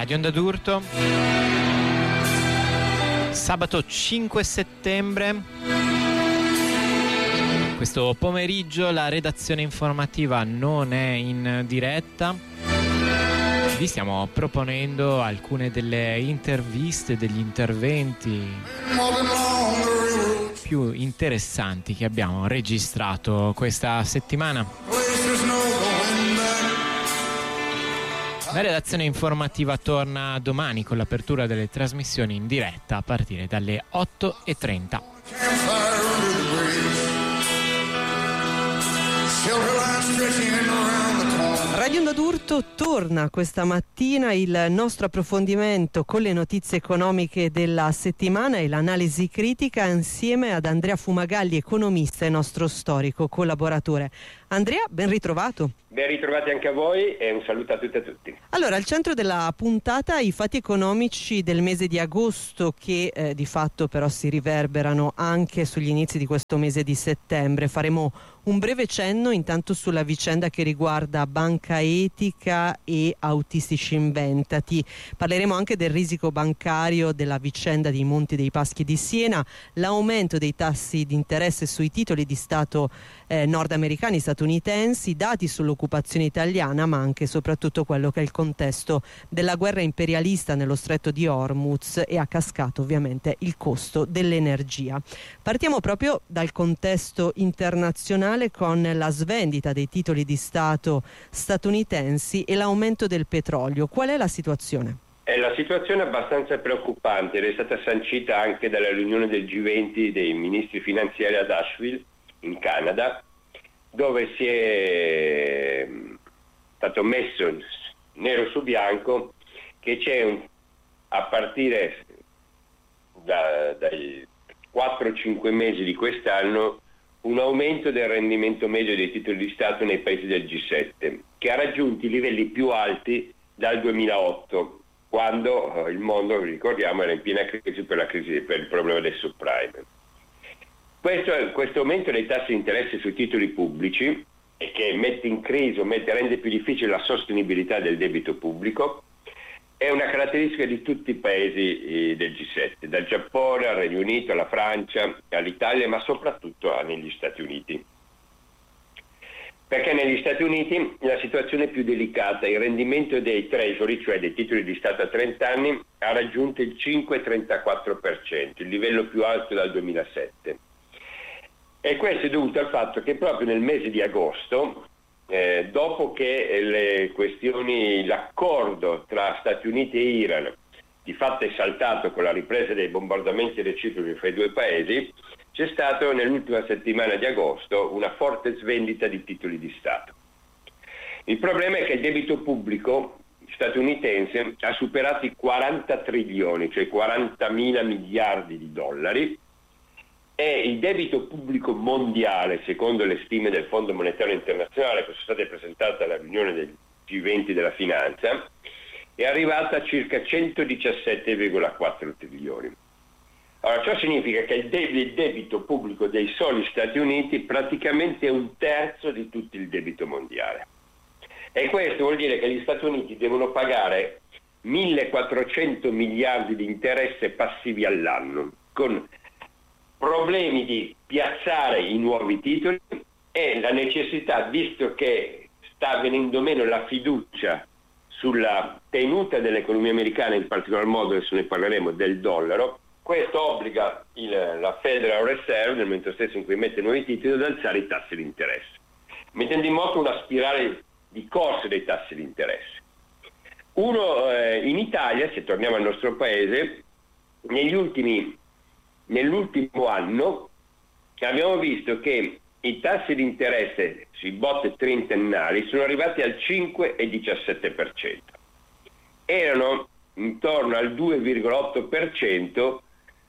Radio Onda d'Urto, sabato 5 settembre. Questo pomeriggio la redazione informativa non è in diretta. Vi stiamo proponendo alcune delle interviste, degli interventi più interessanti che abbiamo registrato questa settimana. La redazione informativa torna domani con l'apertura delle trasmissioni in diretta a partire dalle 8:30. Radio Onda d'Urto torna questa mattina il nostro approfondimento con le notizie economiche della settimana e l'analisi critica insieme ad Andrea Fumagalli, economista e nostro storico collaboratore. Andrea, ben ritrovato. Ben ritrovati anche a voi e un saluto a tutte e a tutti. Allora, al centro della puntata i fatti economici del mese di agosto che di fatto però si riverberano anche sugli inizi di questo mese di settembre. Faremo un breve cenno intanto sulla vicenda che riguarda Banca Etica e Autistici Inventati. Parleremo anche del risico bancario della vicenda dei Monti dei Paschi di Siena, l'aumento dei tassi di interesse sui titoli di Stato nordamericani, statunitensi, dati sull'occupazione italiana, ma anche e soprattutto quello che è il contesto della guerra imperialista nello stretto di Hormuz e a cascata ovviamente il costo dell'energia. Partiamo proprio dal contesto internazionale con la svendita dei titoli di Stato statunitensi e l'aumento del petrolio. Qual è la situazione? La situazione è abbastanza preoccupante ed è stata sancita anche dalla riunione del G20 dei ministri finanziari ad Asheville, in Canada, dove si è stato messo nero su bianco che c'è a partire dai 4-5 mesi di quest'anno un aumento del rendimento medio dei titoli di Stato nei paesi del G7, che ha raggiunto i livelli più alti dal 2008, quando il mondo, ricordiamo, era in piena crisi per il problema del subprime. Questo aumento dei tassi di interesse sui titoli pubblici, e che mette in crisi rende più difficile la sostenibilità del debito pubblico, è una caratteristica di tutti i paesi del G7, dal Giappone al Regno Unito, alla Francia, all'Italia, ma soprattutto negli Stati Uniti. Perché negli Stati Uniti la situazione è più delicata, il rendimento dei treasury, cioè dei titoli di Stato a 30 anni, ha raggiunto il 5,34%, il livello più alto dal 2007. E questo è dovuto al fatto che proprio nel mese di agosto, dopo che l'accordo tra Stati Uniti e Iran di fatto è saltato con la ripresa dei bombardamenti reciproci fra i due paesi, c'è stato nell'ultima settimana di agosto una forte svendita di titoli di Stato. Il problema è che il debito pubblico statunitense ha superato i 40 trilioni, cioè 40.000 miliardi di dollari, e il debito pubblico mondiale, secondo le stime del Fondo Monetario Internazionale che sono state presentate alla riunione del G20 della finanza, è arrivata a circa 117,4 trilioni. Allora, ciò significa che il debito pubblico dei soli Stati Uniti praticamente è un terzo di tutto il debito mondiale. E questo vuol dire che gli Stati Uniti devono pagare 1.400 miliardi di interesse passivi all'anno, con problemi di piazzare i nuovi titoli e la necessità, visto che sta venendo meno la fiducia sulla tenuta dell'economia americana, in particolar modo, adesso ne parleremo, del dollaro, questo obbliga la Federal Reserve, nel momento stesso in cui emette nuovi titoli, ad alzare i tassi di interesse, mettendo in moto una spirale di corsa dei tassi di interesse. In Italia, se torniamo al nostro paese, nell'ultimo anno abbiamo visto che i tassi di interesse sui BOT trentennali sono arrivati al 5,17%. Erano intorno al 2,8%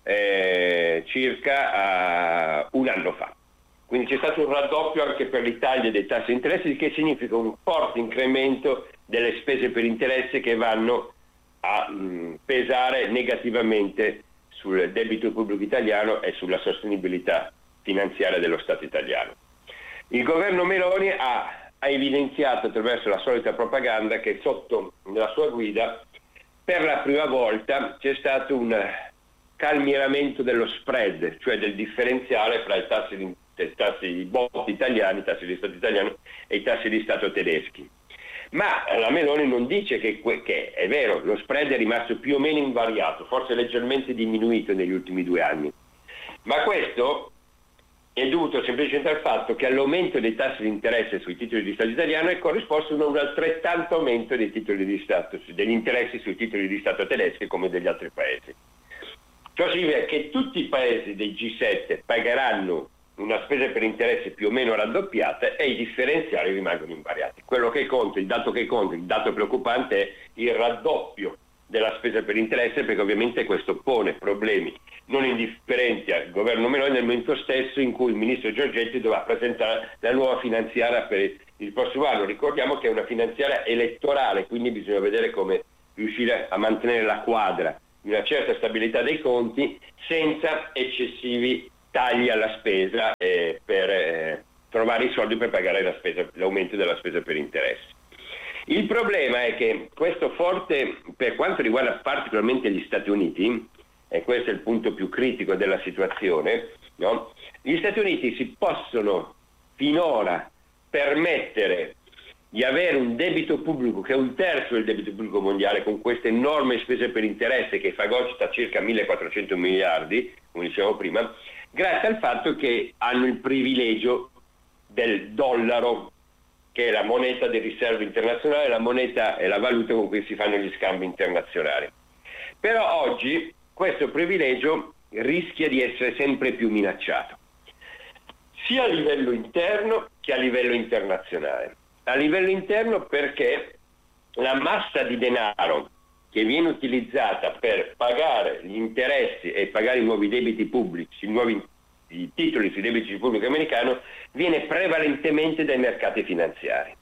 circa un anno fa. Quindi c'è stato un raddoppio anche per l'Italia dei tassi di interesse, il che significa un forte incremento delle spese per interesse che vanno a pesare negativamente sul debito pubblico italiano e sulla sostenibilità finanziaria dello Stato italiano. Il governo Meloni ha evidenziato attraverso la solita propaganda che sotto la sua guida per la prima volta c'è stato un calmieramento dello spread, cioè del differenziale fra i tassi di BOT italiani, i tassi di Stato italiani e i tassi di Stato tedeschi. Ma la Meloni non dice che è vero, lo spread è rimasto più o meno invariato, forse leggermente diminuito negli ultimi 2 anni. Ma questo è dovuto semplicemente al fatto che all'aumento dei tassi di interesse sui titoli di Stato italiano è corrisposto un altrettanto aumento dei titoli di Stato, degli interessi sui titoli di Stato tedeschi come degli altri paesi. Ciò significa che tutti i paesi dei G7 pagheranno una spesa per interessi più o meno raddoppiata e i differenziali rimangono invariati. Il dato preoccupante è il raddoppio della spesa per interesse, perché ovviamente questo pone problemi non indifferenti al governo Meloni nel momento stesso in cui il ministro Giorgetti dovrà presentare la nuova finanziaria per il prossimo anno. Ricordiamo che è una finanziaria elettorale, quindi bisogna vedere come riuscire a mantenere la quadra di una certa stabilità dei conti senza eccessivi tagli alla spesa per trovare i soldi per pagare l'aumento della spesa per interessi. Il problema è che questo forte, per quanto riguarda particolarmente gli Stati Uniti, e questo è il punto più critico della situazione, no? Gli Stati Uniti si possono finora permettere di avere un debito pubblico che è 1/3 del debito pubblico mondiale, con queste enormi spese per interesse che fagocita a circa 1.400 miliardi, come dicevamo prima, grazie al fatto che hanno il privilegio del dollaro, che è la moneta di riserva internazionale, la moneta e la valuta con cui si fanno gli scambi internazionali. Però oggi questo privilegio rischia di essere sempre più minacciato, sia a livello interno che a livello internazionale. A livello interno perché la massa di denaro che viene utilizzata per pagare gli interessi e pagare i nuovi debiti pubblici, i titoli sui debiti pubblici americani, viene prevalentemente dai mercati finanziari.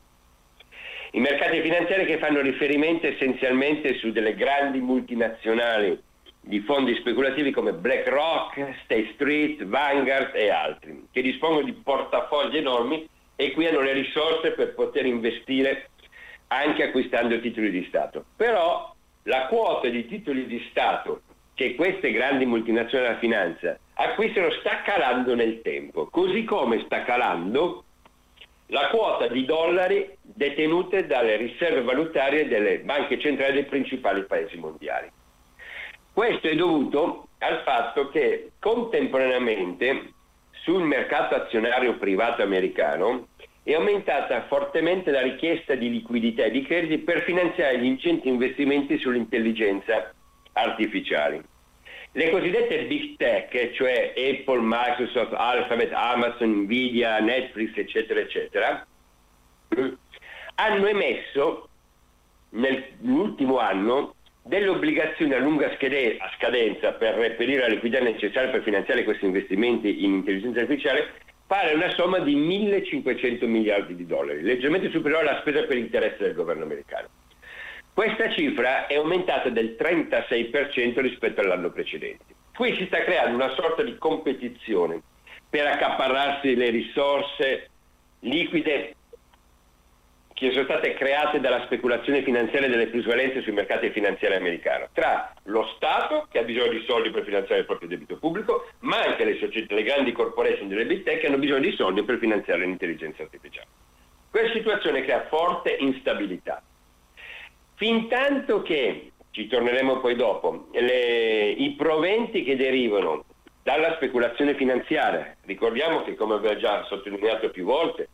I mercati finanziari che fanno riferimento essenzialmente su delle grandi multinazionali di fondi speculativi come BlackRock, State Street, Vanguard e altri, che dispongono di portafogli enormi e qui hanno le risorse per poter investire anche acquistando titoli di Stato. Però la quota di titoli di Stato che queste grandi multinazionali della finanza acquistano sta calando nel tempo, così come sta calando la quota di dollari detenute dalle riserve valutarie delle banche centrali dei principali paesi mondiali. Questo è dovuto al fatto che contemporaneamente sul mercato azionario privato americano è aumentata fortemente la richiesta di liquidità e di crediti per finanziare gli ingenti investimenti sull'intelligenza artificiale. Le cosiddette big tech, cioè Apple, Microsoft, Alphabet, Amazon, Nvidia, Netflix, eccetera, eccetera, hanno emesso nell'ultimo anno delle obbligazioni a lunga scadenza per reperire la liquidità necessaria per finanziare questi investimenti in intelligenza artificiale, pare una somma di 1.500 miliardi di dollari, leggermente superiore alla spesa per interesse del governo americano. Questa cifra è aumentata del 36% rispetto all'anno precedente. Qui si sta creando una sorta di competizione per accaparrarsi le risorse liquide che sono state create dalla speculazione finanziaria delle plusvalenze sui mercati finanziari americani, tra lo Stato, che ha bisogno di soldi per finanziare il proprio debito pubblico, ma anche le società, le grandi corporation delle big tech che hanno bisogno di soldi per finanziare l'intelligenza artificiale. Questa situazione crea forte instabilità. Fintanto che, ci torneremo poi dopo, i proventi che derivano dalla speculazione finanziaria, ricordiamo che, come abbiamo già sottolineato più volte,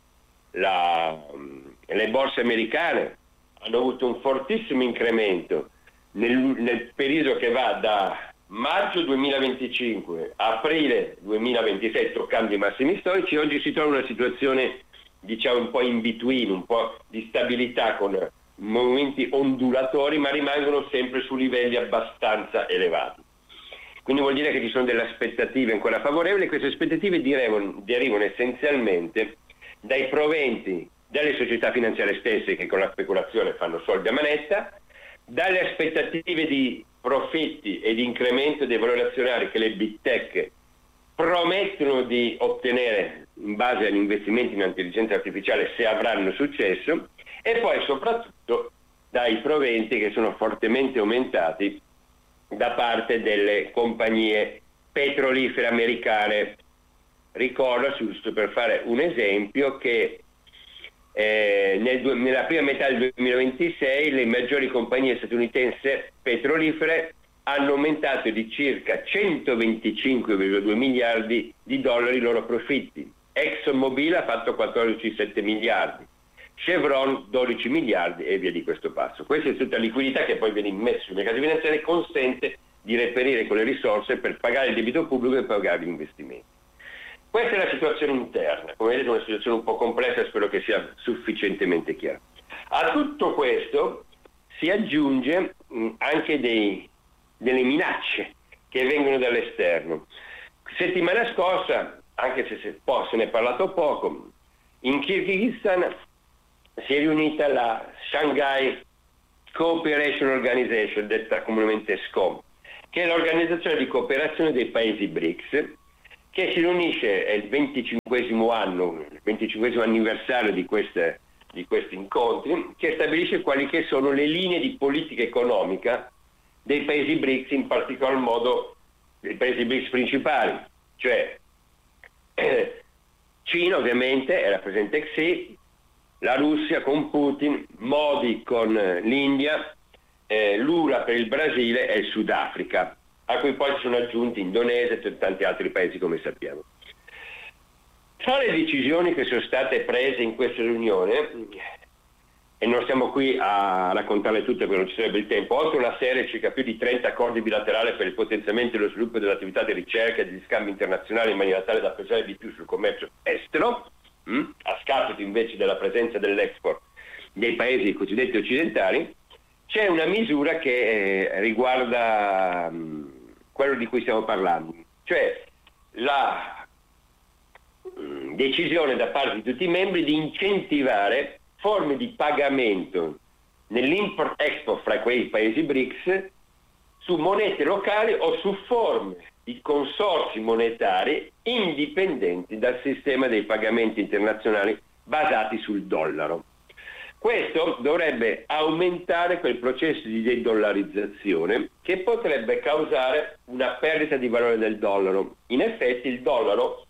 le borse americane hanno avuto un fortissimo incremento nel periodo che va da maggio 2025 a aprile 2026, toccando i massimi storici. Oggi si trova una situazione, diciamo, un po' in between, un po' di stabilità con movimenti ondulatori, ma rimangono sempre su livelli abbastanza elevati. Quindi vuol dire che ci sono delle aspettative ancora favorevoli. Queste aspettative derivano essenzialmente dai proventi delle società finanziarie stesse che con la speculazione fanno soldi a manetta, dalle aspettative di profitti e di incremento dei valori azionari che le big tech promettono di ottenere in base agli investimenti in intelligenza artificiale, se avranno successo, e poi soprattutto dai proventi che sono fortemente aumentati da parte delle compagnie petrolifere americane. Ricordo, giusto per fare un esempio, che nella prima metà del 2026 le maggiori compagnie statunitensi petrolifere hanno aumentato di circa 125,2 miliardi di dollari i loro profitti. ExxonMobil ha fatto 14,7 miliardi, Chevron 12 miliardi e via di questo passo. Questa è tutta liquidità che poi viene immessa sui mercati finanziari e consente di reperire quelle risorse per pagare il debito pubblico e pagare gli investimenti. Questa è la situazione interna, come vedete è una situazione un po' complessa, spero che sia sufficientemente chiara. A tutto questo si aggiunge anche delle minacce che vengono dall'esterno. Settimana scorsa, anche se se ne è parlato poco, in Kirghizistan si è riunita la Shanghai Cooperation Organization, detta comunemente SCOM, che è l'organizzazione di cooperazione dei paesi BRICS, che si riunisce, è il 25esimo anniversario di questi incontri, che stabilisce quali che sono le linee di politica economica dei paesi BRICS, in particolar modo dei paesi BRICS principali, cioè Cina ovviamente è rappresenta Xi, la Russia con Putin, Modi con l'India, Lula per il Brasile e il Sudafrica, a cui poi si sono aggiunti Indonesia e tanti altri paesi, come sappiamo. Tra le decisioni che sono state prese in questa riunione, e non stiamo qui a raccontarle tutte perché non ci sarebbe il tempo, oltre una serie circa più di 30 accordi bilaterali per il potenziamento e lo sviluppo dell'attività di ricerca e degli scambi internazionali in maniera tale da pesare di più sul commercio estero, a scapito invece della presenza dell'export dei paesi cosiddetti occidentali, c'è una misura che riguarda quello di cui stiamo parlando, cioè la decisione da parte di tutti i membri di incentivare forme di pagamento nell'import-export fra quei paesi BRICS su monete locali o su forme di consorzi monetari indipendenti dal sistema dei pagamenti internazionali basati sul dollaro. Questo dovrebbe aumentare quel processo di dedollarizzazione che potrebbe causare una perdita di valore del dollaro. In effetti il dollaro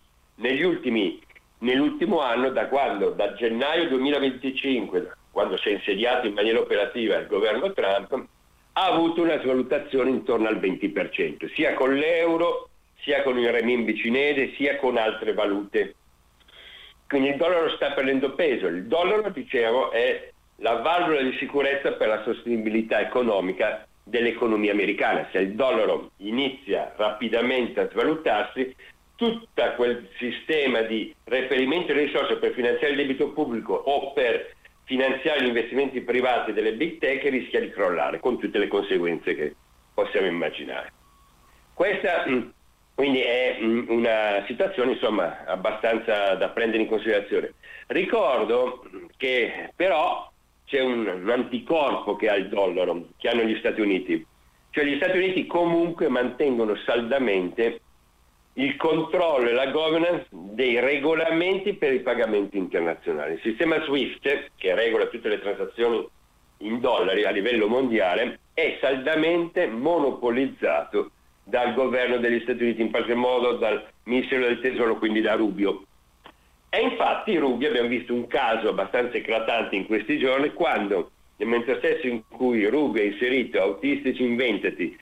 nell'ultimo anno, da gennaio 2025, quando si è insediato in maniera operativa il governo Trump, ha avuto una svalutazione intorno al 20%, sia con l'euro, sia con il renminbi cinese, sia con altre valute. Quindi il dollaro sta perdendo peso. Il dollaro, dicevo, è la valvola di sicurezza per la sostenibilità economica dell'economia americana. Se il dollaro inizia rapidamente a svalutarsi, tutto quel sistema di reperimento di risorse per finanziare il debito pubblico o per finanziare gli investimenti privati delle big tech rischia di crollare, con tutte le conseguenze che possiamo immaginare. Questa quindi è una situazione insomma abbastanza da prendere in considerazione. Ricordo che però c'è un anticorpo che ha il dollaro, che hanno gli Stati Uniti, cioè gli Stati Uniti comunque mantengono saldamente il controllo e la governance dei regolamenti per i pagamenti internazionali. Il sistema SWIFT, che regola tutte le transazioni in dollari a livello mondiale, è saldamente monopolizzato dal governo degli Stati Uniti, in qualche modo dal Ministero del Tesoro, quindi da Rubio. E infatti Rubio, abbiamo visto un caso abbastanza eclatante in questi giorni, quando nel momento stesso in cui Rubio ha inserito Autistici Inventati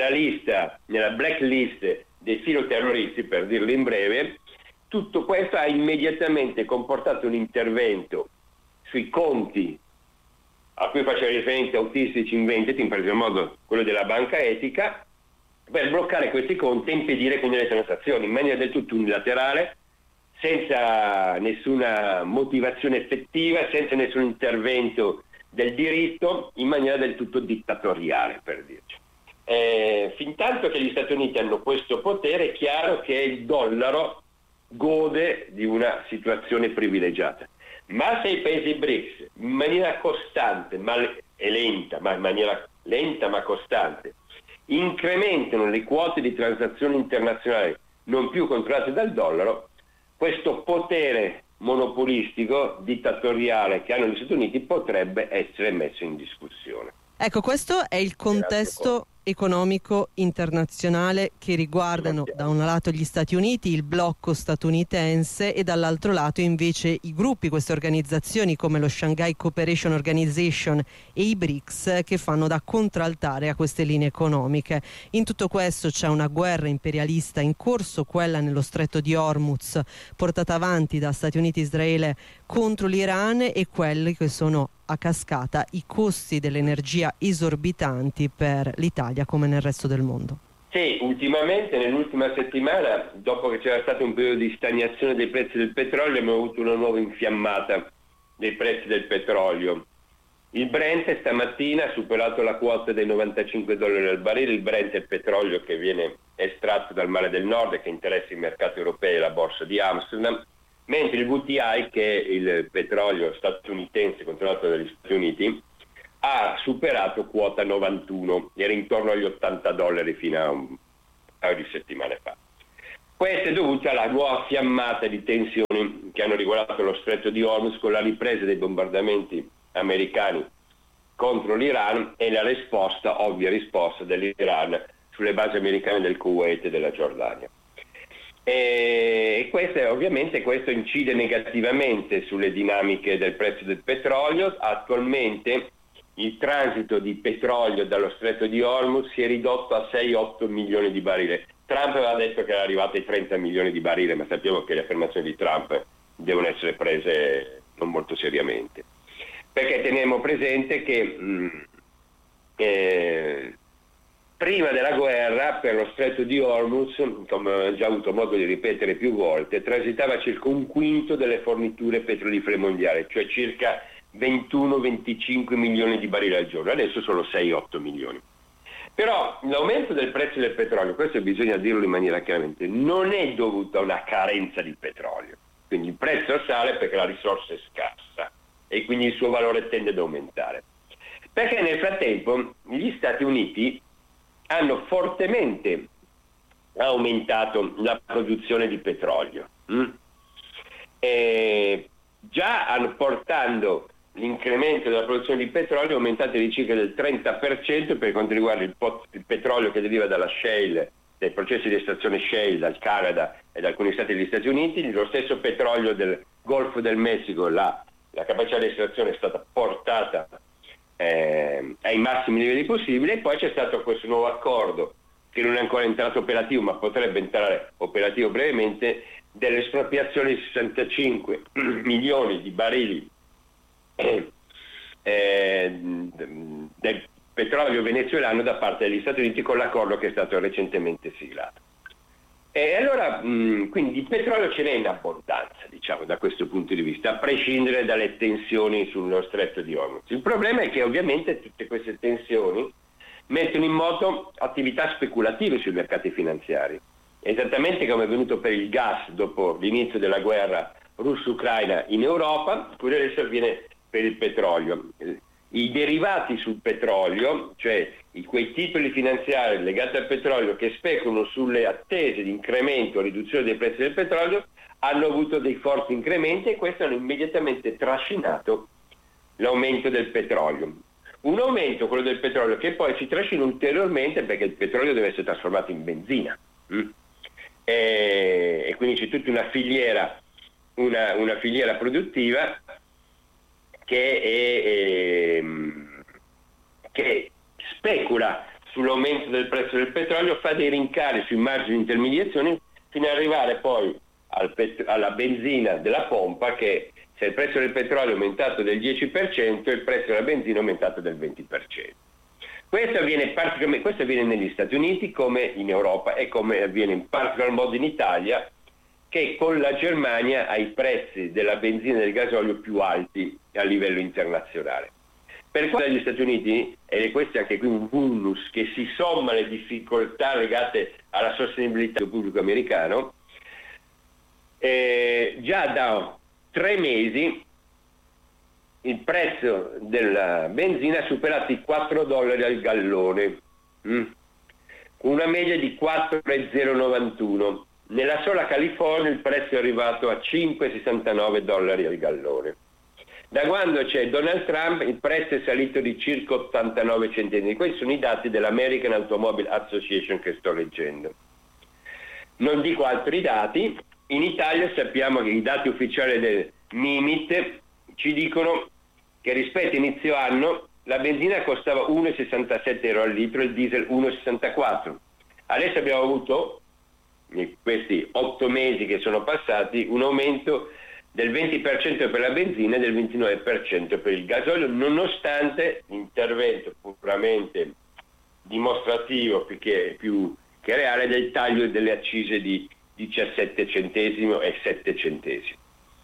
nella blacklist dei filoterroristi, per dirlo in breve, tutto questo ha immediatamente comportato un intervento sui conti a cui faceva riferimento Autistici Inventati, in particolar modo quello della banca etica, per bloccare questi conti e impedire quindi le transazioni in maniera del tutto unilaterale, senza nessuna motivazione effettiva, senza nessun intervento del diritto, in maniera del tutto dittatoriale, per dirci. Fintanto che gli Stati Uniti hanno questo potere, è chiaro che il dollaro gode di una situazione privilegiata. Ma se i paesi BRICS in maniera costante in maniera lenta ma costante incrementano le quote di transazioni internazionali non più controllate dal dollaro, questo potere monopolistico, dittatoriale che hanno gli Stati Uniti potrebbe essere messo in discussione. Ecco, questo è il contesto economico internazionale che riguardano da un lato gli Stati Uniti, il blocco statunitense, e dall'altro lato invece i gruppi, queste organizzazioni come lo Shanghai Cooperation Organization e i BRICS, che fanno da contraltare a queste linee economiche. In tutto questo c'è una guerra imperialista in corso, quella nello stretto di Hormuz, portata avanti da Stati Uniti e Israele contro l'Iran, e quelli che sono a cascata i costi dell'energia esorbitanti per l'Italia come nel resto del mondo. Sì, ultimamente, nell'ultima settimana, dopo che c'era stato un periodo di stagnazione dei prezzi del petrolio, abbiamo avuto una nuova infiammata dei prezzi del petrolio. Il Brent stamattina ha superato la quota dei $95 al barile. Il Brent è il petrolio che viene estratto dal Mare del Nord e che interessa i mercati europei e la borsa di Amsterdam, mentre il WTI, che è il petrolio statunitense controllato dagli Stati Uniti, ha superato quota 91, era intorno agli $80 fino a un paio di settimane fa. Questo è dovuto alla nuova fiammata di tensioni che hanno riguardato lo stretto di Hormuz, con la ripresa dei bombardamenti americani contro l'Iran e la ovvia risposta dell'Iran sulle basi americane del Kuwait e della Giordania. E questo incide negativamente sulle dinamiche del prezzo del petrolio. Attualmente il transito di petrolio dallo stretto di Hormuz si è ridotto a 6-8 milioni di barile. Trump aveva detto che era arrivato ai 30 milioni di barile, ma sappiamo che le affermazioni di Trump devono essere prese non molto seriamente, perché teniamo presente che prima della guerra, per lo stretto di Hormuz, come ho già avuto modo di ripetere più volte, transitava circa un quinto delle forniture petrolifere mondiali, cioè circa 21-25 milioni di barili al giorno. Adesso sono 6-8 milioni. Però l'aumento del prezzo del petrolio, questo bisogna dirlo in maniera chiaramente, non è dovuto a una carenza di petrolio. Quindi il prezzo sale perché la risorsa è scarsa e quindi il suo valore tende ad aumentare. Perché nel frattempo gli Stati Uniti hanno fortemente aumentato la produzione di petrolio, già portando l'incremento della produzione di petrolio aumentate di circa del 30% per quanto riguarda il petrolio che deriva dalla shale, dai processi di estrazione shale dal Canada e da alcuni stati degli Stati Uniti. Lo stesso petrolio del Golfo del Messico, la capacità di estrazione è stata portata ai massimi livelli possibili, e poi c'è stato questo nuovo accordo che non è ancora entrato operativo ma potrebbe entrare operativo brevemente, dell'espropriazione di 65 milioni di barili del petrolio venezuelano da parte degli Stati Uniti, con l'accordo che è stato recentemente siglato. E allora quindi il petrolio ce n'è in abbondanza, diciamo, da questo punto di vista, a prescindere dalle tensioni sullo stretto di Hormuz. Il problema è che ovviamente tutte queste tensioni mettono in moto attività speculative sui mercati finanziari, esattamente come è avvenuto per il gas dopo l'inizio della guerra russo-ucraina in Europa, così adesso avviene per il petrolio. I derivati sul petrolio, cioè quei titoli finanziari legati al petrolio che speculano sulle attese di incremento o riduzione dei prezzi del petrolio, hanno avuto dei forti incrementi, e questo hanno immediatamente trascinato l'aumento del petrolio. Un aumento, quello del petrolio, che poi si trascina ulteriormente perché il petrolio deve essere trasformato in benzina. E quindi c'è tutta una filiera produttiva che specula sull'aumento del prezzo del petrolio, fa dei rincari sui margini di intermediazione fino ad arrivare poi alla benzina della pompa, che se il prezzo del petrolio è aumentato del 10%, il prezzo della benzina è aumentato del 20%. Questo avviene negli Stati Uniti come in Europa, e come avviene in particolar modo in Italia, che con la Germania ha i prezzi della benzina e del gasolio più alti a livello internazionale. Per quanto agli Stati Uniti, e questo è anche qui un vulnus che si somma alle difficoltà legate alla sostenibilità del pubblico americano, già da 3 mesi il prezzo della benzina ha superato i $4 al gallone, con una media di 4,091. nella sola California il prezzo è arrivato a $5,69 al gallone. Da quando c'è Donald Trump il prezzo è salito di circa 89 centesimi. Questi sono i dati dell'American Automobile Association che sto leggendo. Non dico altri dati. In Italia sappiamo che i dati ufficiali del MIMIT ci dicono che rispetto a inizio anno la benzina costava 1,67 euro al litro e il diesel 1,64. Adesso abbiamo avuto, in questi 8 mesi che sono passati, un aumento del 20% per la benzina e del 29% per il gasolio, nonostante l'intervento puramente dimostrativo più che reale del taglio delle accise di 17 centesimi e 7 centesimi.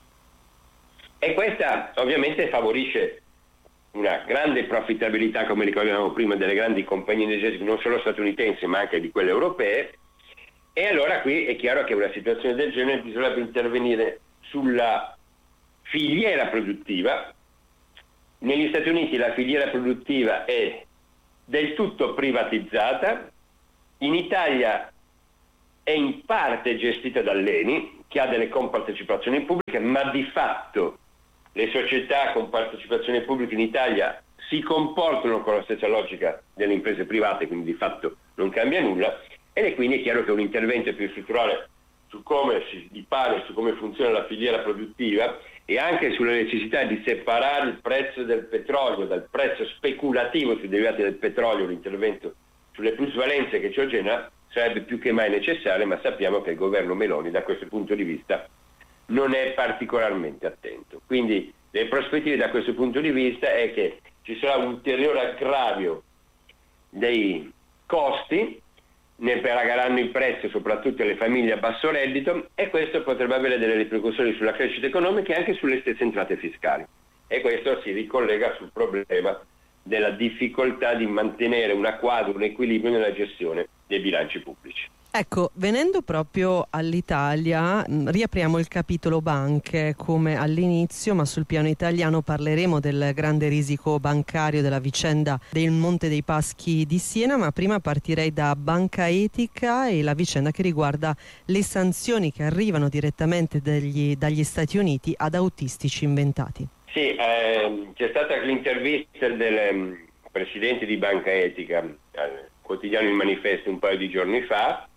E questa ovviamente favorisce una grande profittabilità, come ricordavamo prima, delle grandi compagnie energetiche, non solo statunitensi ma anche di quelle europee. E allora qui è chiaro che una situazione del genere bisognerebbe intervenire sulla filiera produttiva. Negli Stati Uniti la filiera produttiva è del tutto privatizzata, in Italia è in parte gestita dall'ENI, che ha delle compartecipazioni pubbliche, ma di fatto le società con partecipazione pubblica in Italia si comportano con la stessa logica delle imprese private, quindi di fatto non cambia nulla, ed è quindi chiaro che un intervento più strutturale su come si dipane, su come funziona la filiera produttiva e anche sulla necessità di separare il prezzo del petrolio dal prezzo speculativo sui derivati del petrolio, l'intervento sulle plusvalenze che ciò genera, sarebbe più che mai necessario, ma sappiamo che il governo Meloni da questo punto di vista non è particolarmente attento. Quindi le prospettive da questo punto di vista è che ci sarà un ulteriore aggravio dei costi, ne pagheranno il prezzo soprattutto le famiglie a basso reddito, e questo potrebbe avere delle ripercussioni sulla crescita economica e anche sulle stesse entrate fiscali. E questo si ricollega sul problema della difficoltà di mantenere un quadro, un equilibrio nella gestione dei bilanci pubblici. Ecco, venendo proprio all'Italia, riapriamo il capitolo banche come all'inizio, ma sul piano italiano parleremo del grande risico bancario, della vicenda del Monte dei Paschi di Siena, ma prima partirei da Banca Etica e la vicenda che riguarda le sanzioni che arrivano direttamente dagli Stati Uniti ad autistici inventati. Sì, c'è stata l'intervista del presidente di Banca Etica al quotidiano Il Manifesto un paio di giorni fa.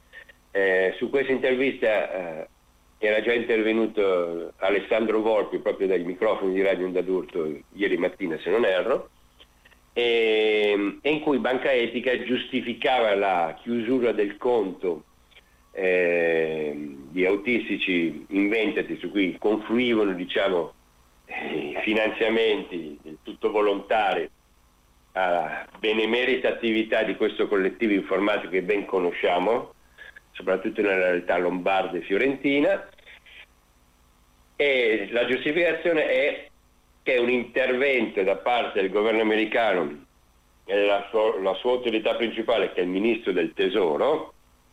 Su questa intervista era già intervenuto Alessandro Volpi proprio dai microfoni di Radio Onda d'Urto ieri mattina, se non erro, e in cui Banca Etica giustificava la chiusura del conto di autistici inventati, su cui confluivano finanziamenti del tutto volontari alla benemerita attività di questo collettivo informatico che ben conosciamo, soprattutto nella realtà lombarda e fiorentina, e la giustificazione è che un intervento da parte del governo americano e la sua autorità principale, che è il ministro del Tesoro,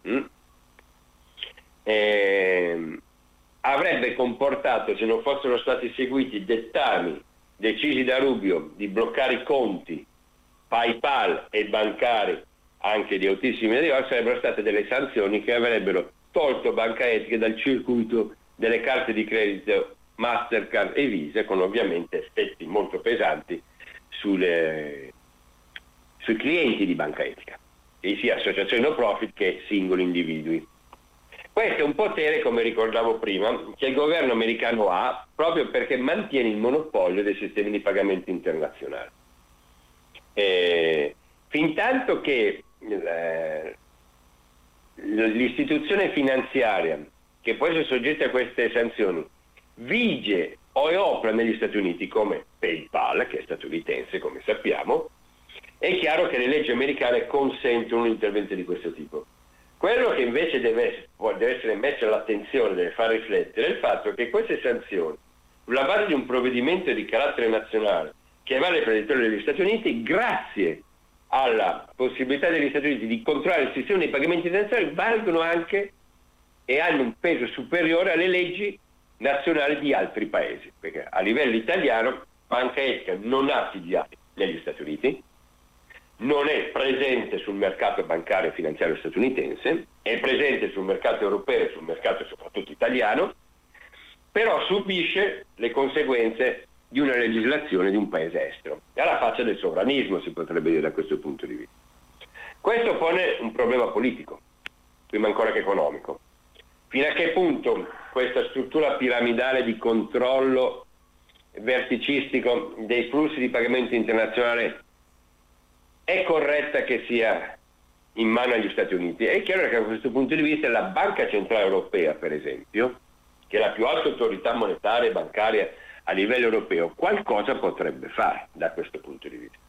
avrebbe comportato, se non fossero stati seguiti i dettami decisi da Rubio di bloccare i conti PayPal e bancari anche di autistimi derivati, sarebbero state delle sanzioni che avrebbero tolto Banca Etica dal circuito delle carte di credito Mastercard e Visa, con ovviamente effetti molto pesanti sui clienti di Banca Etica, e sia associazioni no profit che singoli individui. Questo è un potere, come ricordavo prima, che il governo americano ha proprio perché mantiene il monopolio dei sistemi di pagamento internazionali. Fintanto che l'istituzione finanziaria che può essere soggetta a queste sanzioni vige o opera negli Stati Uniti, come PayPal, che è statunitense come sappiamo, è chiaro che le leggi americane consentono un intervento di questo tipo. Quello che invece deve essere messo all'attenzione, deve far riflettere, è il fatto che queste sanzioni, sulla base di un provvedimento di carattere nazionale che vale per il territorio degli Stati Uniti, grazie alla possibilità degli Stati Uniti di controllare il sistema dei pagamenti internazionali, valgono anche e hanno un peso superiore alle leggi nazionali di altri paesi, perché a livello italiano Banca Etica non ha filiali negli Stati Uniti, non è presente sul mercato bancario e finanziario statunitense, è presente sul mercato europeo e sul mercato soprattutto italiano, però subisce le conseguenze di una legislazione di un paese estero. È alla faccia del sovranismo, si potrebbe dire da questo punto di vista. Questo pone un problema politico, prima ancora che economico. Fino a che punto questa struttura piramidale di controllo verticistico dei flussi di pagamento internazionale è corretta che sia in mano agli Stati Uniti? È chiaro che da questo punto di vista la Banca Centrale Europea, per esempio, che è la più alta autorità monetaria e bancaria a livello europeo, qualcosa potrebbe fare da questo punto di vista.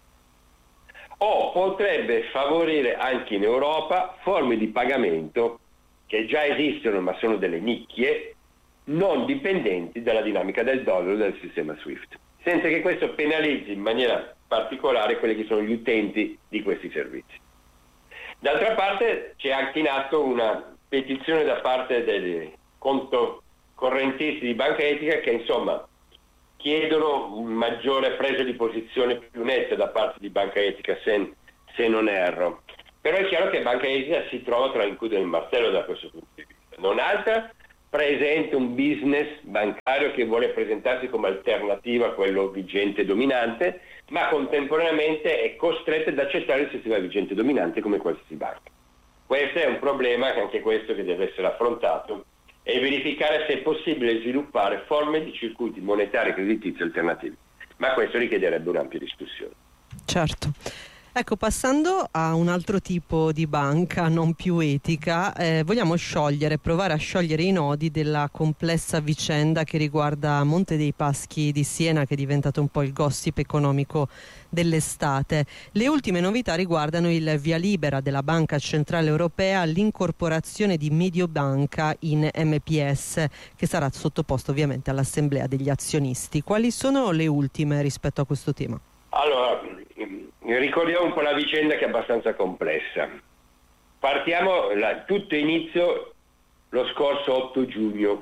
O potrebbe favorire anche in Europa forme di pagamento che già esistono ma sono delle nicchie, non dipendenti dalla dinamica del dollaro e del sistema SWIFT, senza che questo penalizzi in maniera particolare quelli che sono gli utenti di questi servizi. D'altra parte c'è anche in atto una petizione da parte dei contocorrentisti di Banca Etica che insomma chiedono un maggiore presa di posizione più netta da parte di Banca Etica, se non erro. Però è chiaro che Banca Etica si trova tra l'incudo e il martello da questo punto di vista. Non altra presente un business bancario che vuole presentarsi come alternativa a quello vigente e dominante, ma contemporaneamente è costretta ad accettare il sistema vigente e dominante come qualsiasi banca. Questo è un problema, anche questo, che deve essere affrontato e verificare se è possibile sviluppare forme di circuiti monetari e creditizi alternativi. Ma questo richiederebbe un'ampia discussione. Certo. Ecco, passando a un altro tipo di banca non più etica, vogliamo provare a sciogliere i nodi della complessa vicenda che riguarda Monte dei Paschi di Siena, che è diventato un po' il gossip economico dell'estate. Le ultime novità riguardano il via libera della Banca Centrale Europea all'incorporazione di Mediobanca in MPS, che sarà sottoposto ovviamente all'assemblea degli azionisti. Quali sono le ultime rispetto a questo tema? Allora, ricordiamo un po' la vicenda che è abbastanza complessa. Partiamo, tutto inizio lo scorso 8 giugno,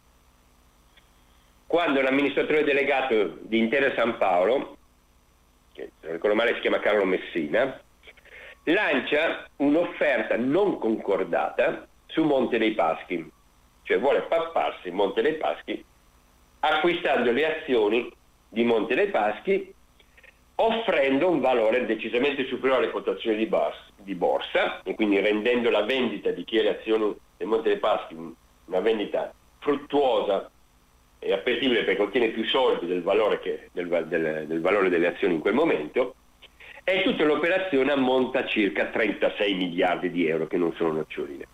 quando l'amministratore delegato di Intesa Sanpaolo, che se non ricordo male si chiama Carlo Messina, lancia un'offerta non concordata su Monte dei Paschi, cioè vuole papparsi Monte dei Paschi acquistando le azioni di Monte dei Paschi, offrendo un valore decisamente superiore alle quotazioni di borsa e quindi rendendo la vendita di chi ha le azioni del Monte dei Paschi una vendita fruttuosa e appetibile perché contiene più soldi del valore delle azioni in quel momento, e tutta l'operazione ammonta a circa 36 miliardi di euro, che non sono noccioline.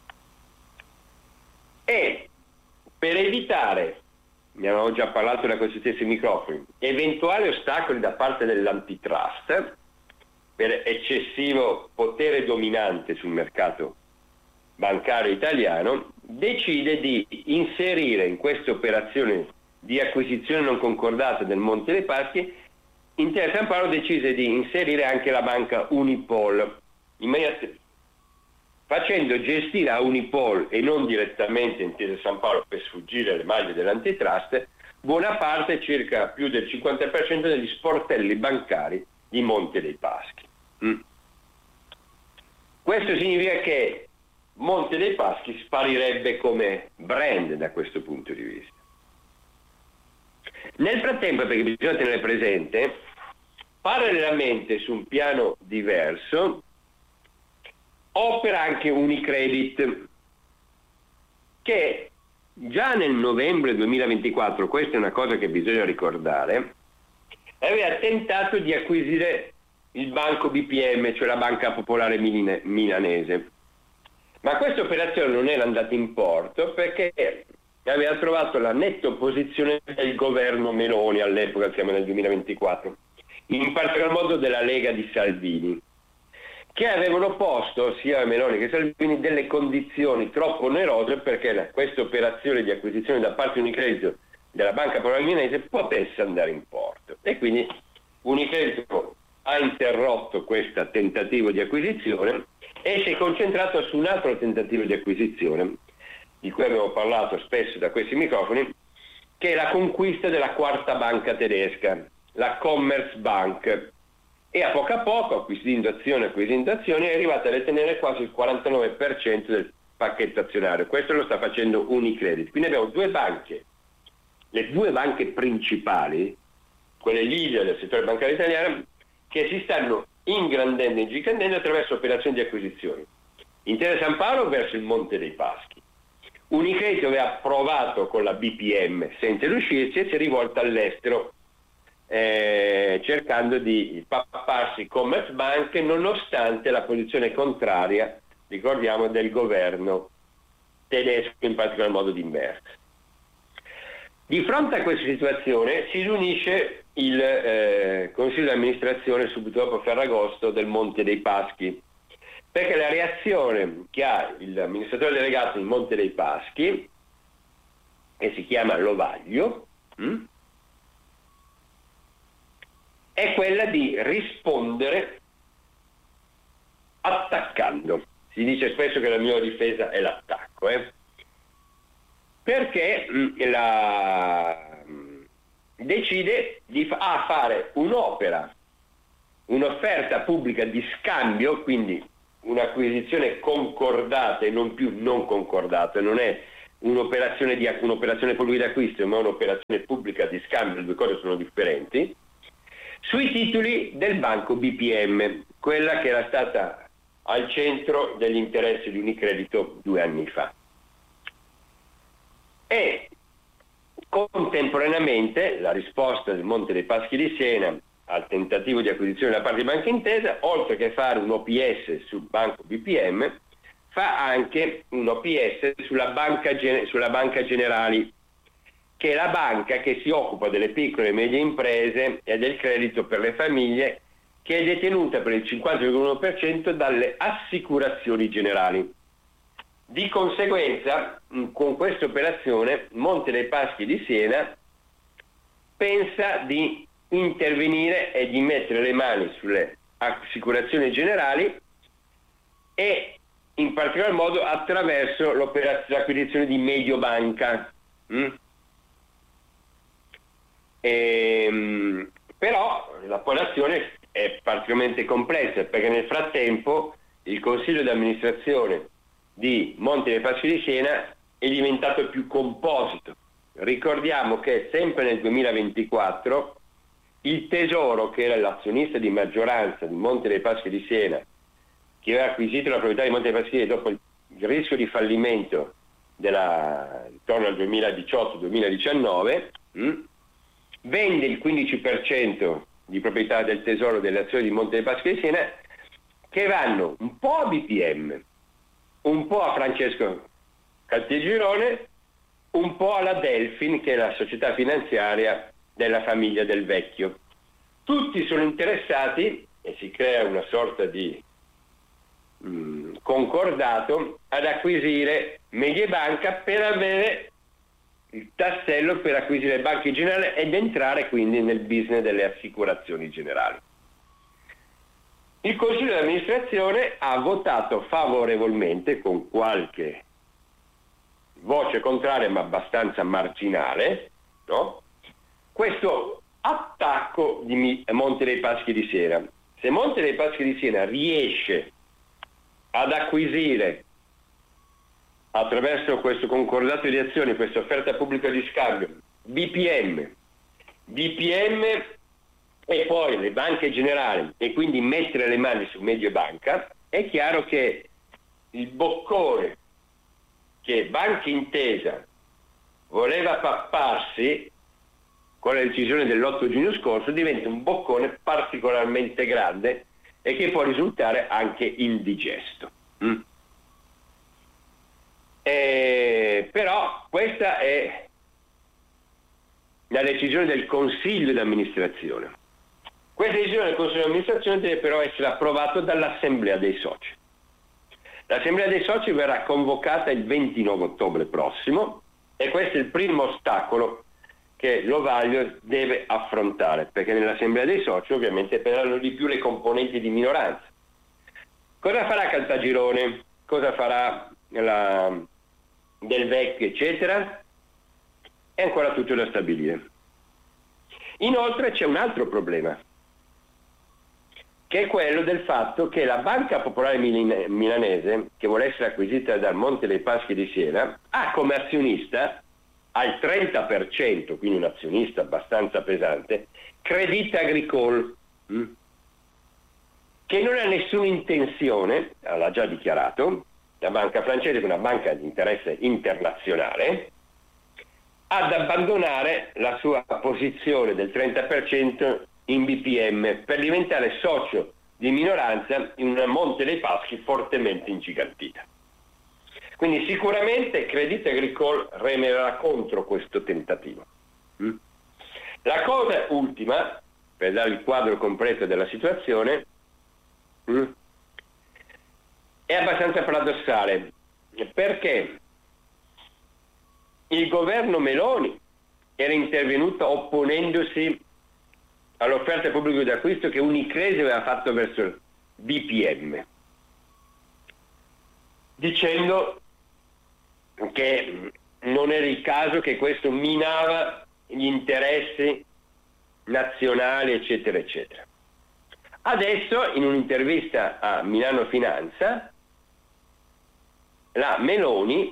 E per evitare, ne avevamo già parlato da questi stessi microfoni, eventuali ostacoli da parte dell'antitrust per eccessivo potere dominante sul mercato bancario italiano, decide di inserire in questa operazione di acquisizione non concordata del Monte dei Paschi, Intesa Sanpaolo decise di inserire anche la banca Unipol, facendo gestire a Unipol e non direttamente Intesa Sanpaolo per sfuggire alle maglie dell'antitrust buona parte, circa più del 50% degli sportelli bancari di Monte dei Paschi. Questo significa che Monte dei Paschi sparirebbe come brand da questo punto di vista. Nel frattempo, perché bisogna tenere presente, parallelamente su un piano diverso opera anche Unicredit, che già nel novembre 2024, questa è una cosa che bisogna ricordare, aveva tentato di acquisire il banco BPM, cioè la Banca Popolare Milanese. Ma questa operazione non era andata in porto perché aveva trovato la netta opposizione del governo Meloni all'epoca, siamo nel 2024, in particolar modo della Lega di Salvini, che avevano posto sia Meloni che Salvini delle condizioni troppo onerose perché questa operazione di acquisizione da parte di Unicredit della Banca Popolare Milanese potesse andare in porto. E quindi Unicredit ha interrotto questo tentativo di acquisizione e si è concentrato su un altro tentativo di acquisizione, di cui abbiamo parlato spesso da questi microfoni, che è la conquista della quarta banca tedesca, la Commerzbank, e a poco, acquisendo azioni, è arrivata a detenere quasi il 49% del pacchetto azionario. Questo lo sta facendo Unicredit. Quindi abbiamo due banche, le due banche principali, quelle leader del settore bancario italiano, che si stanno ingrandendo e ingigantendo attraverso operazioni di acquisizione. Intesa San Paolo verso il Monte dei Paschi. Unicredit aveva provato con la BPM senza riuscirci e si è rivolta all'estero, cercando di papparsi Commerzbank nonostante la posizione contraria, ricordiamo, del governo tedesco, in particolar modo di Merz. Di fronte a questa situazione si riunisce il Consiglio di amministrazione subito dopo Ferragosto del Monte dei Paschi, perché la reazione che ha l'amministratore delegato di Monte dei Paschi, che si chiama Lovaglio, è quella di rispondere attaccando. Si dice spesso che la migliore difesa è l'attacco, perché decide di fare un'offerta pubblica di scambio, quindi un'acquisizione concordata e non più non concordata, non è un'operazione pubblica di acquisto, ma un'operazione pubblica di scambio, le due cose sono differenti, sui titoli del banco BPM, quella che era stata al centro degli interessi di Unicredit 2 anni fa. E contemporaneamente la risposta del Monte dei Paschi di Siena al tentativo di acquisizione da parte di Banca Intesa, oltre che fare un OPS sul banco BPM, fa anche un OPS sulla Banca Generali, che è la banca che si occupa delle piccole e medie imprese e del credito per le famiglie, che è detenuta per il 50,1% dalle assicurazioni generali. Di conseguenza, con questa operazione, Monte dei Paschi di Siena pensa di intervenire e di mettere le mani sulle assicurazioni generali e in particolar modo attraverso l'acquisizione di Mediobanca. Però l'operazione è particolarmente complessa, perché nel frattempo il consiglio di amministrazione di Monte dei Paschi di Siena è diventato più composito. Ricordiamo che sempre nel 2024 il Tesoro, che era l'azionista di maggioranza di Monte dei Paschi di Siena, che aveva acquisito la proprietà di Monte dei Paschi di Siena dopo il rischio di fallimento intorno al 2018-2019, vende il 15% di proprietà del Tesoro delle azioni di Monte dei Paschi di Siena, che vanno un po' a BPM, un po' a Francesco Caltagirone, un po' alla Delfin, che è la società finanziaria della famiglia Del Vecchio. Tutti sono interessati e si crea una sorta di concordato ad acquisire Mediobanca per avere il tassello per acquisire banche generali ed entrare quindi nel business delle assicurazioni generali. Il Consiglio di amministrazione ha votato favorevolmente, con qualche voce contraria ma abbastanza marginale, no? Questo attacco di Monte dei Paschi di Siena. Se Monte dei Paschi di Siena riesce ad acquisire attraverso questo concordato di azioni, questa offerta pubblica di scambio, BPM e poi le banche generali, e quindi mettere le mani su Mediobanca, è chiaro che il boccone che Banca Intesa voleva papparsi con la decisione dell'8 giugno scorso diventa un boccone particolarmente grande e che può risultare anche indigesto. Però questa è la decisione del Consiglio di amministrazione. Questa decisione del Consiglio di amministrazione deve però essere approvata dall'Assemblea dei soci. L'Assemblea dei soci verrà convocata il 29 ottobre prossimo e questo è il primo ostacolo che Lovaglio deve affrontare, perché nell'Assemblea dei soci ovviamente peseranno di più le componenti di minoranza. Cosa farà Caltagirone? Cosa farà Del Vecchio, eccetera? È ancora tutto da stabilire. Inoltre c'è un altro problema. che è quello del fatto che la Banca Popolare Milanese, che vuole essere acquisita dal Monte dei Paschi di Siena, ha come azionista al 30%, quindi un azionista abbastanza pesante, Crédit Agricole, che non ha nessuna intenzione, l'ha già dichiarato, la banca francese, che è una banca di interesse internazionale, ad abbandonare la sua posizione del 30% in BPM per diventare socio di minoranza in una Monte dei Paschi fortemente ingigantita. Quindi sicuramente Crédit Agricole remerà contro questo tentativo. La cosa ultima, per dare il quadro completo della situazione, è abbastanza paradossale, perché il governo Meloni era intervenuto opponendosi all'offerta pubblica d'acquisto che Unicredit aveva fatto verso il BPM, dicendo che non era il caso, che questo minava gli interessi nazionali, eccetera, eccetera. Adesso, in un'intervista a Milano Finanza, la Meloni,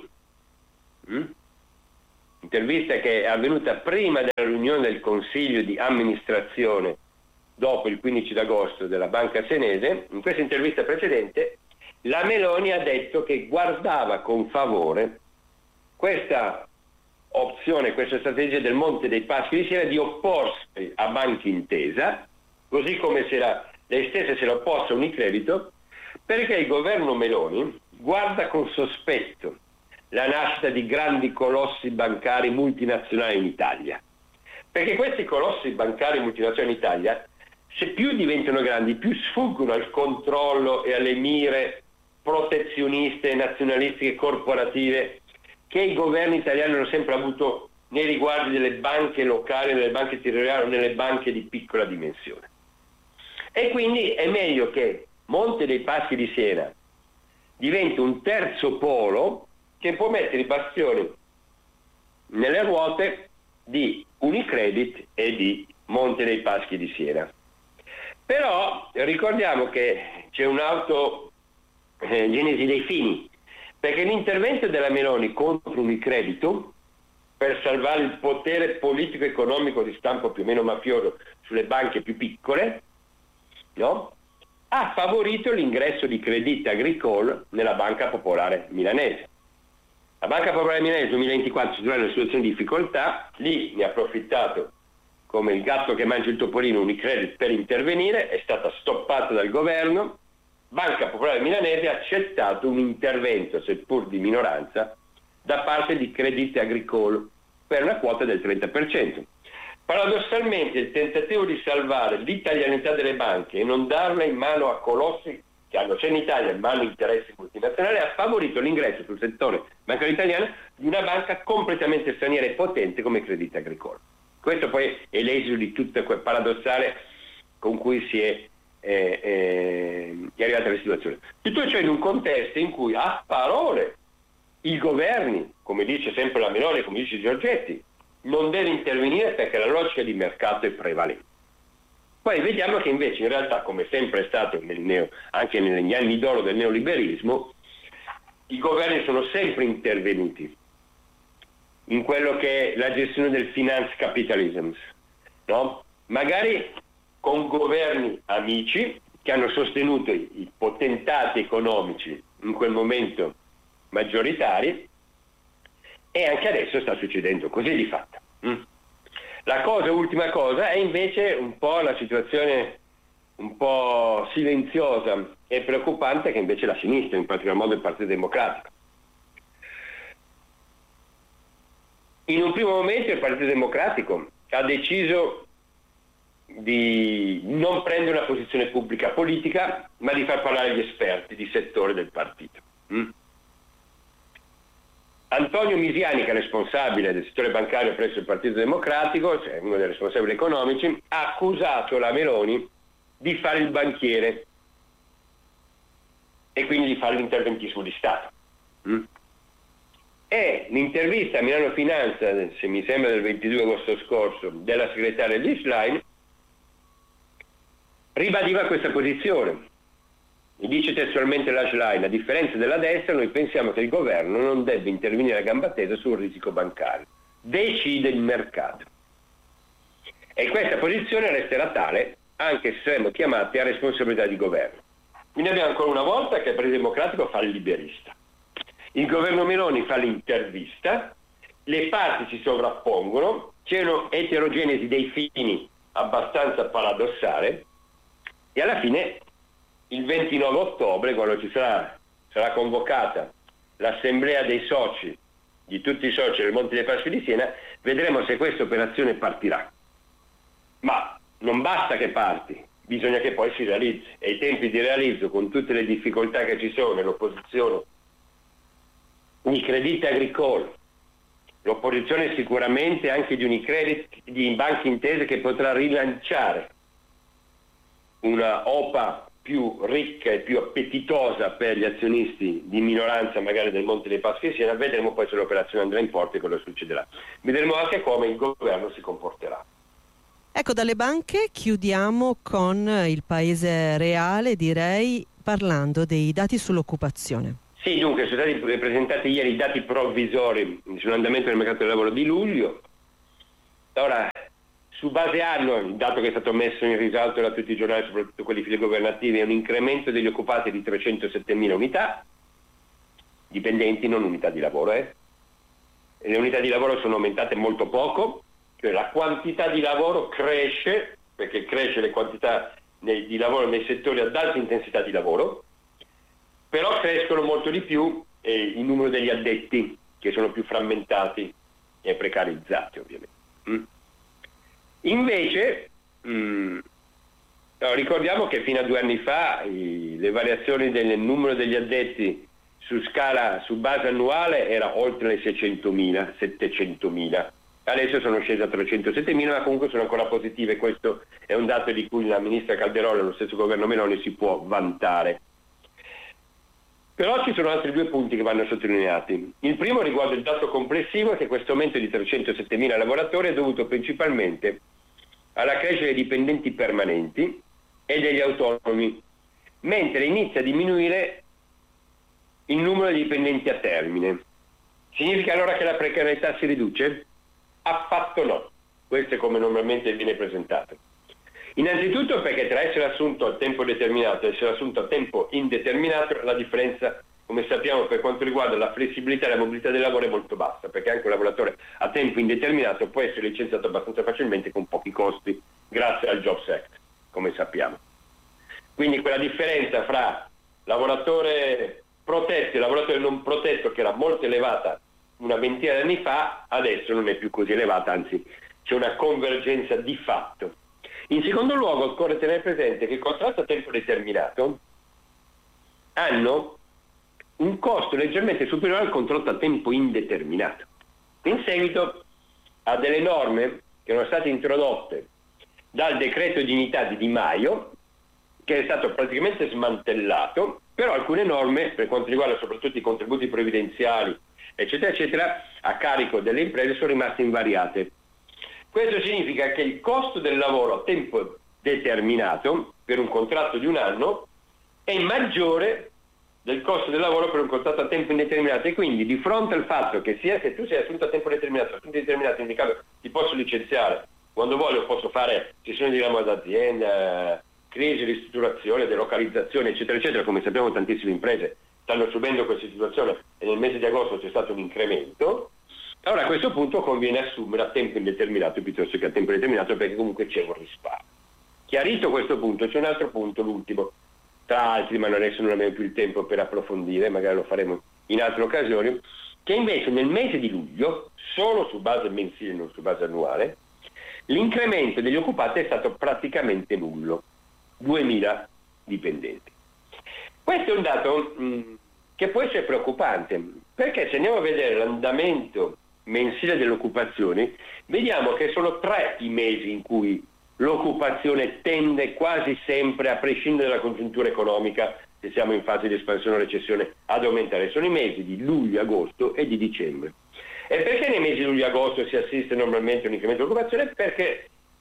intervista che è avvenuta prima della riunione del Consiglio di amministrazione dopo il 15 d'agosto della Banca Senese, in questa intervista precedente, la Meloni ha detto che guardava con favore questa opzione, questa strategia del Monte dei Paschi di Siena di opporsi a Banca Intesa, così come lei stessa si era opposta a Unicredit, perché il governo Meloni guarda con sospetto la nascita di grandi colossi bancari multinazionali in Italia. Perché questi colossi bancari multinazionali in Italia, se più diventano grandi, più sfuggono al controllo e alle mire protezioniste, nazionalistiche, corporative che i governi italiani hanno sempre avuto nei riguardi delle banche locali, nelle banche territoriali o nelle banche di piccola dimensione. E quindi è meglio che Monte dei Paschi di Siena diventi un terzo polo che può mettere i bastioni nelle ruote di Unicredit e di Monte dei Paschi di Siena. Però ricordiamo che c'è un'autogenesi dei fini, perché l'intervento della Meloni contro Unicredit per salvare il potere politico-economico di stampo più o meno mafioso sulle banche più piccole, no? Ha favorito l'ingresso di Crédit Agricole nella Banca Popolare Milanese. La Banca Popolare Milanese nel 2024 si trova in una situazione di difficoltà, lì ne ha approfittato come il gatto che mangia il topolino Unicredit per intervenire, è stata stoppata dal governo. Banca Popolare Milanese ha accettato un intervento, seppur di minoranza, da parte di Crédit Agricole per una quota del 30%. Paradossalmente il tentativo di salvare l'italianità delle banche e non darla in mano a colossi che hanno già in Italia in mano interessi multinazionali ha favorito l'ingresso sul settore bancario italiano di una banca completamente straniera e potente come Crédit Agricole. Questo poi è l'esito di tutto quel paradossale con cui si è arrivata la situazione. Tutto ciò in un contesto in cui a parole i governi, come dice sempre la Meloni, come dice Giorgetti, non deve intervenire perché la logica di mercato è prevalente. Poi vediamo che invece in realtà, come sempre è stato anche negli anni d'oro del neoliberismo, i governi sono sempre intervenuti in quello che è la gestione del finance capitalism, no? Magari con governi amici che hanno sostenuto i potentati economici in quel momento maggioritari, e anche adesso sta succedendo così di fatto. Ultima cosa, è invece un po' la situazione un po' silenziosa e preoccupante che invece la sinistra, in particolar modo il Partito Democratico. In un primo momento il Partito Democratico ha deciso di non prendere una posizione pubblica politica, ma di far parlare gli esperti di settore del partito. Antonio Misiani, che è responsabile del settore bancario presso il Partito Democratico, cioè uno dei responsabili economici, ha accusato la Meloni di fare il banchiere e quindi di fare l'interventismo di Stato. E l'intervista a Milano Finanza, se mi sembra del 22 agosto scorso, della segretaria Ghislain, ribadiva questa posizione. Mi dice testualmente l'Ashline: a differenza della destra, noi pensiamo che il governo non debba intervenire a gamba tesa sul risiko bancario, decide il mercato. E questa posizione resterà tale anche se saremo chiamati a responsabilità di governo. Quindi abbiamo ancora una volta che il Partito Democratico fa il liberista, il governo Meloni fa l'intervista, le parti si sovrappongono, c'è un'eterogenesi dei fini abbastanza paradossale, e alla fine il 29 ottobre, quando sarà convocata l'assemblea dei soci, di tutti i soci del Monte dei Paschi di Siena, vedremo se questa operazione partirà. Ma non basta che parti, bisogna che poi si realizzi, e i tempi di realizzo, con tutte le difficoltà che ci sono nell'opposizione, Unicredit Agricole, l'opposizione sicuramente anche di Unicredit, di Banca Intesa, che potrà rilanciare una OPA più ricca e più appetitosa per gli azionisti di minoranza magari del Monte dei Paschi di Siena. Vedremo poi se l'operazione andrà in porto e cosa succederà. Vedremo anche come il governo si comporterà. Ecco, dalle banche chiudiamo con il paese reale, direi, parlando dei dati sull'occupazione. Sì, dunque sono stati presentati ieri i dati provvisori sull'andamento del mercato del lavoro di luglio. Ora, su base anno, il dato che è stato messo in risalto da tutti i giornali, soprattutto quelli fili governativi, è un incremento degli occupati di 307.000 unità, dipendenti, non unità di lavoro. E le unità di lavoro sono aumentate molto poco, cioè la quantità di lavoro cresce, perché cresce le quantità di lavoro nei settori ad alta intensità di lavoro, però crescono molto di più il numero degli addetti, che sono più frammentati e precarizzati, ovviamente. Invece, ricordiamo che fino a 2 anni fa le variazioni del numero degli addetti su base annuale era oltre le 600.000, 700.000. Adesso sono scese a 307.000, ma comunque sono ancora positive. Questo è un dato di cui la ministra Calderoli e lo stesso governo Meloni si può vantare. Però ci sono altri 2 punti che vanno sottolineati. Il primo riguarda il dato complessivo, che questo aumento di 307.000 lavoratori è dovuto principalmente alla crescita dei dipendenti permanenti e degli autonomi, mentre inizia a diminuire il numero di dipendenti a termine. Significa allora che la precarietà si riduce? Affatto no. Questo è come normalmente viene presentato. Innanzitutto perché tra essere assunto a tempo determinato e essere assunto a tempo indeterminato, la differenza, come sappiamo, per quanto riguarda la flessibilità e la mobilità del lavoro è molto bassa, perché anche un lavoratore a tempo indeterminato può essere licenziato abbastanza facilmente con pochi costi, grazie al Jobs Act, come sappiamo. Quindi quella differenza fra lavoratore protetto e lavoratore non protetto, che era molto elevata una ventina di anni fa, adesso non è più così elevata, anzi c'è una convergenza di fatto. In secondo luogo occorre tenere presente che i contratti a tempo determinato hanno un costo leggermente superiore al contratto a tempo indeterminato, in seguito a delle norme che erano state introdotte dal decreto dignità di Di Maio, che è stato praticamente smantellato, però alcune norme, per quanto riguarda soprattutto i contributi previdenziali, eccetera, eccetera, a carico delle imprese sono rimaste invariate. Questo significa che il costo del lavoro a tempo determinato per un contratto di 1 anno è maggiore del costo del lavoro per un contratto a tempo indeterminato, e quindi di fronte al fatto che sia che tu sei assunto a tempo determinato, assunto indeterminato, indicato ti posso licenziare quando voglio, posso fare cessione di ramo d'azienda, crisi, ristrutturazione, delocalizzazione, eccetera, eccetera. Come sappiamo tantissime imprese stanno subendo questa situazione e nel mese di agosto c'è stato un incremento. Allora a questo punto conviene assumere a tempo indeterminato piuttosto che a tempo determinato, perché comunque c'è un risparmio. Chiarito questo punto, c'è un altro punto, l'ultimo, tra altri, ma adesso non abbiamo più il tempo per approfondire, magari lo faremo in altre occasioni, che invece nel mese di luglio, solo su base mensile, non su base annuale, l'incremento degli occupati è stato praticamente nullo, 2.000 dipendenti. Questo è un dato che può essere preoccupante, perché se andiamo a vedere l'andamento mensile dell'occupazione, vediamo che sono 3 i mesi in cui l'occupazione tende quasi sempre, a prescindere dalla congiuntura economica, se siamo in fase di espansione o recessione, ad aumentare. Sono i mesi di luglio, agosto e di dicembre. E perché nei mesi di luglio e agosto si assiste normalmente a un incremento dell'occupazione? Perché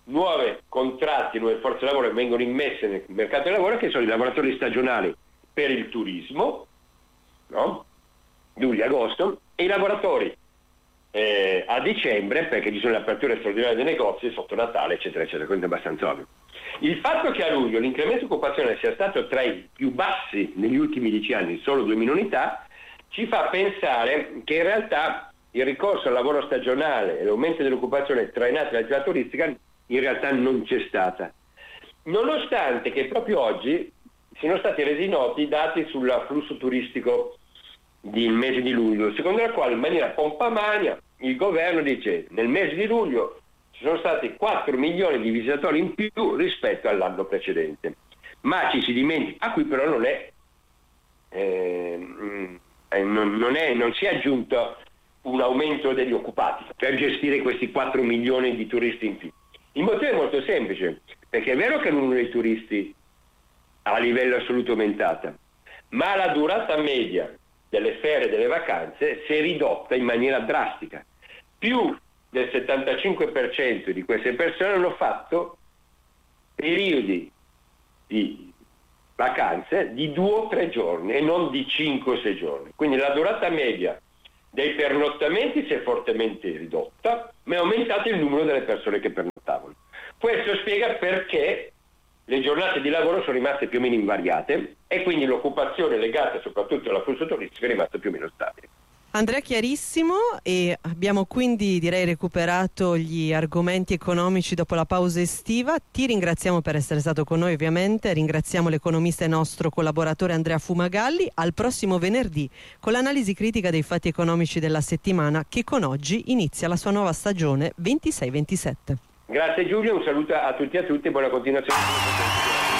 nuovi contratti, nuove forze lavoro che vengono immesse nel mercato del lavoro, che sono i lavoratori stagionali per il turismo, no? Luglio-agosto, e i lavoratori a dicembre, perché ci sono le aperture straordinarie dei negozi sotto Natale, eccetera, eccetera, quindi è abbastanza ovvio. Il fatto che a luglio l'incremento di occupazione sia stato tra i più bassi negli ultimi 10 anni, solo 2.000 unità, ci fa pensare che in realtà il ricorso al lavoro stagionale e l'aumento dell'occupazione trainati dall'attività turistica in realtà non c'è stata. Nonostante che proprio oggi siano stati resi noti i dati sull'afflusso turistico del mese di luglio, secondo la quale in maniera pompamania il governo dice nel mese di luglio ci sono stati 4 milioni di visitatori in più rispetto all'anno precedente, ma ci si dimentica, a cui però non si è aggiunto un aumento degli occupati per gestire questi 4 milioni di turisti in più. Il motivo è molto semplice, perché è vero che il numero dei turisti a livello assoluto è aumentata, ma la durata media delle ferie e delle vacanze si è ridotta in maniera drastica. Più del 75% di queste persone hanno fatto periodi di vacanze di 2 o 3 giorni e non di 5 o 6 giorni. Quindi la durata media dei pernottamenti si è fortemente ridotta, ma è aumentato il numero delle persone che pernottavano. Questo spiega perché le giornate di lavoro sono rimaste più o meno invariate e quindi l'occupazione legata soprattutto all'afflusso turistico è rimasta più o meno stabile. Andrea, chiarissimo, e abbiamo quindi direi recuperato gli argomenti economici dopo la pausa estiva. Ti ringraziamo per essere stato con noi, ovviamente, ringraziamo l'economista e nostro collaboratore Andrea Fumagalli. Al prossimo venerdì con l'analisi critica dei fatti economici della settimana, che con oggi inizia la sua nuova stagione 26-27. Grazie Giulio, un saluto a tutti e a tutte e buona continuazione.